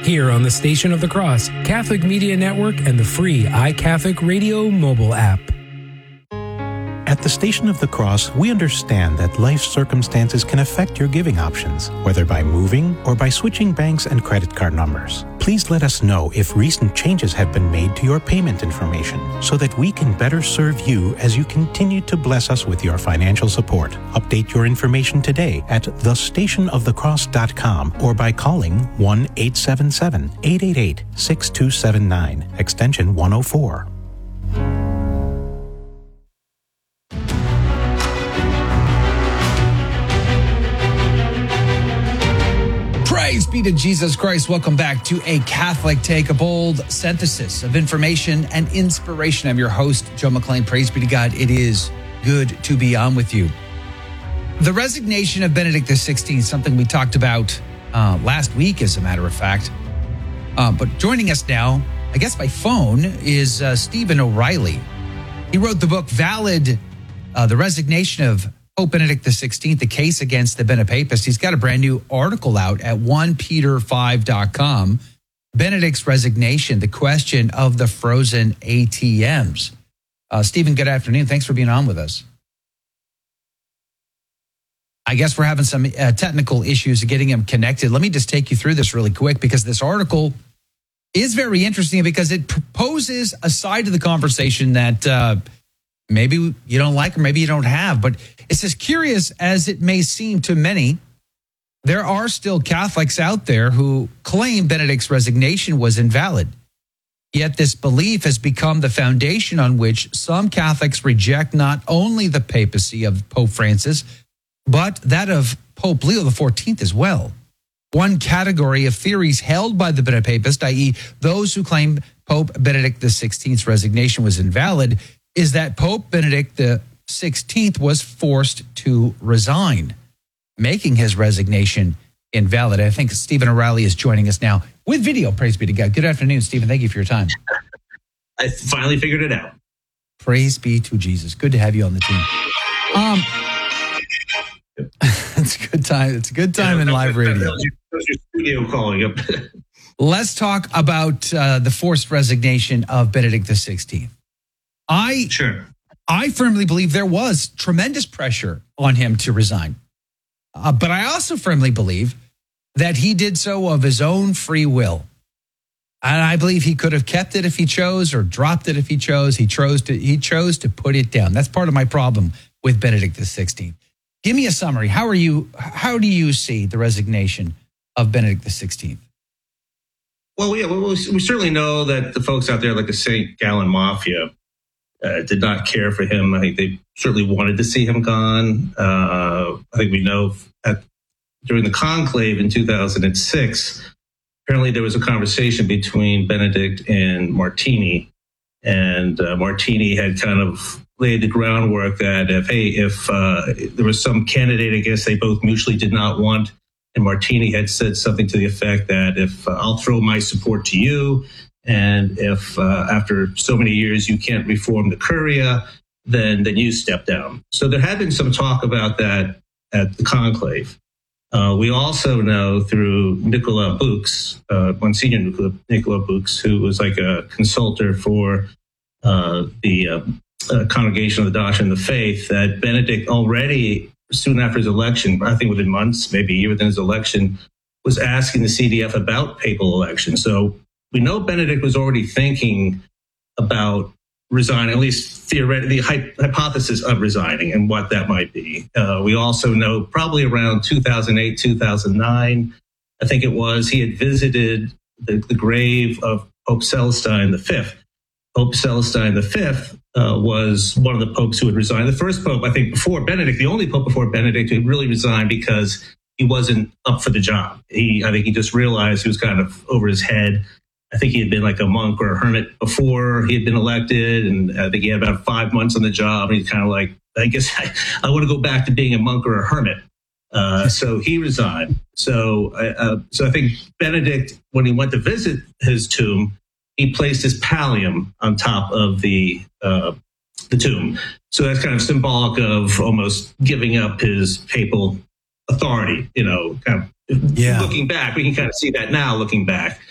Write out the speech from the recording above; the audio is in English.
Here on the Station of the Cross, Catholic Media Network, and the free iCatholic Radio mobile app. At the Station of the Cross, we understand that life's circumstances can affect your giving options, whether by moving or by switching banks and credit card numbers. Please let us know if recent changes have been made to your payment information so that we can better serve you as you continue to bless us with your financial support. Update your information today at thestationofthecross.com or by calling 1-877-888-6279, extension 104. Praise be to Jesus Christ. Welcome back to A Catholic Take, a bold synthesis of information and inspiration. I'm your host, Joe McLean. Praise be to God. It is good to be on with you. The resignation of Benedict XVI, something we talked about last week, as a matter of fact. But joining us now, I guess by phone, is Stephen O'Reilly. He wrote the book, Valid, The Resignation of Pope Benedict XVI, The Case Against the Benepapists. He's got a brand new article out at 1peter5.com. Benedict's Resignation, the question of the frozen ATMs. Stephen, good afternoon. Thanks for being on with us. I guess we're having some technical issues getting him connected. Let me just take you through this really quick, because this article is very interesting because it proposes a side of the conversation that maybe you don't like or maybe you don't have. But it's as curious as it may seem to many. There are still Catholics out there who claim Benedict's resignation was invalid. Yet this belief has become the foundation on which some Catholics reject not only the papacy of Pope Francis, but that of Pope Leo XIV as well. One category of theories held by the Benepapists, i.e. those who claim Pope Benedict XVI's resignation was invalid, is that Pope Benedict XVI was forced to resign, making his resignation invalid. I think Stephen O'Reilly is joining us now with video. Praise be to God. Good afternoon, Stephen. Thank you for your time. I finally figured it out. Praise be to Jesus. Good to have you on the team. It's a good time. It's a good time in live radio. That was your studio calling up. Let's talk about the forced resignation of Benedict XVI. I firmly believe there was tremendous pressure on him to resign. But I also firmly believe that he did so of his own free will. And I believe he could have kept it if he chose or dropped it if he chose. He chose to put it down. That's part of my problem with Benedict XVI. Give me a summary. How do you see the resignation of Benedict XVI? Well, yeah, we certainly know that the folks out there, like the St. Gallen Mafia, did not care for him. I think they certainly wanted to see him gone. I think we know during the conclave in 2006, apparently there was a conversation between Benedict and Martini, and Martini had kind of laid the groundwork that if there was some candidate, I guess they both mutually did not want, and Martini had said something to the effect that if I'll throw my support to you, and if after so many years you can't reform the Curia, then you step down. So there had been some talk about that at the conclave. We also know through Nicolas Bux, Monsignor Nicolas Bux, who was like a consultant for the Congregation of the Doctrine of the Faith, that Benedict already, soon after his election, I think within months, maybe a year within his election, was asking the CDF about papal election. So we know Benedict was already thinking about resigning, at least theoretically, the hypothesis of resigning and what that might be. We also know probably around 2008, 2009, I think it was, he had visited the grave of Pope Celestine V. Pope Celestine V was one of the popes who had resigned. The first pope, I think, before Benedict, the only pope before Benedict who really resigned because he wasn't up for the job. I think he just realized he was kind of over his head. I think he had been like a monk or a hermit before he had been elected, and I think he had about 5 months on the job. And he's kind of like, I guess I want to go back to being a monk or a hermit. So he resigned. So I think Benedict, when he went to visit his tomb, he placed his pallium on top of the tomb. So that's kind of symbolic of almost giving up his papal authority. Kind of looking back, we can kind of see that now looking back.